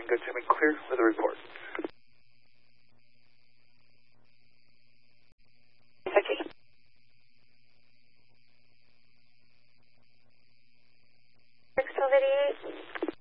good to me. Clear for the report. Okay. Activity.